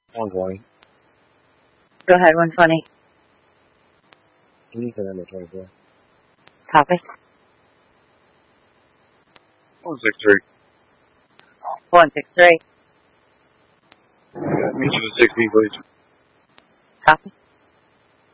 120. Go ahead, 120. Anything under 24. Copy. 163. 163. Meet you at 60, please. Copy.